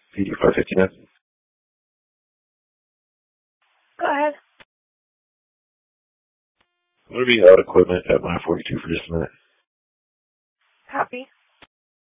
PD 559. Go ahead. I'm going to be out of equipment at my 42 for just a minute.